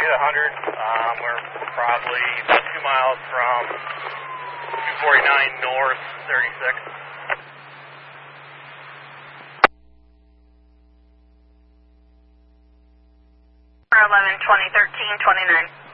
get 100. We're probably about 2 miles from 249 North 36. For 11, 20, 13, 29.